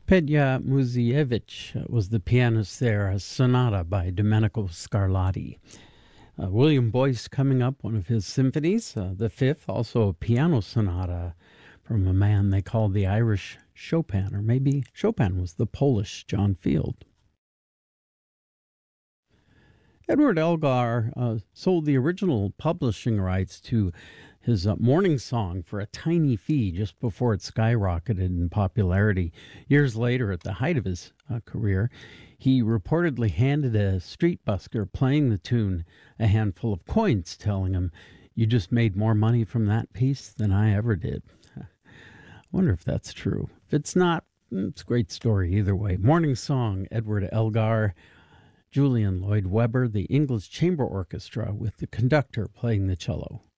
Petya Muzievich was the pianist there, a sonata by Domenico Scarlatti. William Boyce coming up, one of his symphonies, the fifth, also a piano sonata from a man they called the Irish Chopin, or maybe Chopin was the Polish John Field. Edward Elgar sold the original publishing rights to his Morning Song for a tiny fee just before it skyrocketed in popularity. Years later, at the height of his career, he reportedly handed a street busker playing the tune a handful of coins, telling him, "You just made more money from that piece than I ever did." I wonder if that's true. If it's not, it's a great story either way. Morning Song, Edward Elgar, Julian Lloyd Webber, the English Chamber Orchestra with the conductor playing the cello.